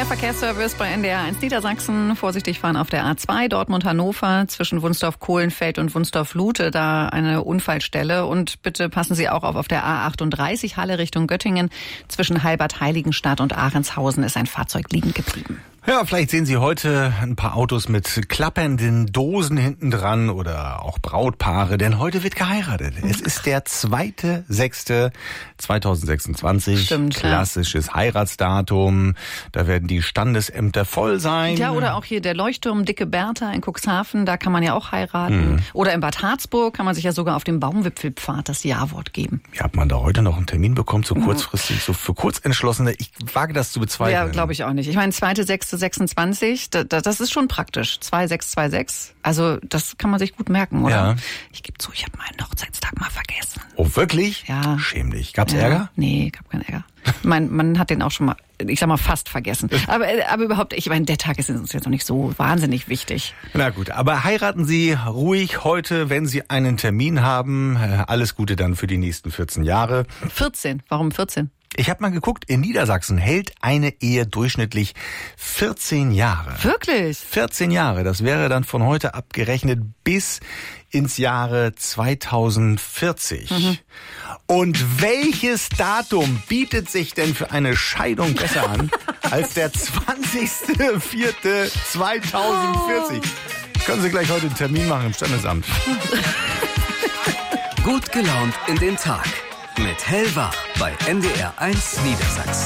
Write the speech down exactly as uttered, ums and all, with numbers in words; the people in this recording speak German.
Der Verkehrsservice bei N D R eins Niedersachsen. Vorsichtig fahren auf der A zwei Dortmund-Hannover zwischen Wunsdorf-Kohlenfeld und Wunsdorf-Lute. Da eine Unfallstelle. Und bitte passen Sie auch auf, auf der A achtunddreißig Halle Richtung Göttingen. Zwischen Halbert-Heiligenstadt und Ahrendshausen ist ein Fahrzeug liegen geblieben. Ja, vielleicht sehen Sie heute ein paar Autos mit klappernden Dosen hinten dran oder auch Brautpaare, denn heute wird geheiratet. Es ist der zweite sechste zweitausendsechsundzwanzig. Stimmt, klassisches ja. Heiratsdatum. Da werden die Standesämter voll sein. Ja, oder auch hier der Leuchtturm Dicke Bertha in Cuxhaven, da kann man ja auch heiraten. Hm. Oder in Bad Harzburg kann man sich ja sogar auf dem Baumwipfelpfad das Ja-Wort geben. Ja, hat man da heute noch einen Termin bekommen, so kurzfristig, so für Kurzentschlossene? Ich wage das zu bezweifeln. Ja, glaube ich auch nicht. Ich meine, zweite sechste sechsundzwanzig, das ist schon praktisch. zwei sechs zwei sechs, also das kann man sich gut merken, oder? Ja. Ich gebe zu, ich habe meinen Hochzeitstag mal vergessen. Oh, wirklich? Ja. Schäm dich. Gab's ja. Ärger? Nee, gab keinen Ärger. Man, man hat den auch schon mal, ich sag mal, fast vergessen. Aber, aber überhaupt, ich meine, der Tag ist uns jetzt noch nicht so wahnsinnig wichtig. Na gut, aber heiraten Sie ruhig heute, wenn Sie einen Termin haben. Alles Gute dann für die nächsten vierzehn Jahre. vierzehn? Warum vierzehn? Ich habe mal geguckt, in Niedersachsen hält eine Ehe durchschnittlich vierzehn Jahre. Wirklich? vierzehn Jahre, das wäre dann von heute abgerechnet bis ins Jahre zweitausendvierzig. Mhm. Und welches Datum bietet sich denn für eine Scheidung besser an als der zwanzigster vierte zweitausendvierzig? Können Sie gleich heute einen Termin machen im Standesamt. Gut gelaunt in den Tag. Mit Hellwach bei N D R eins Niedersachsen.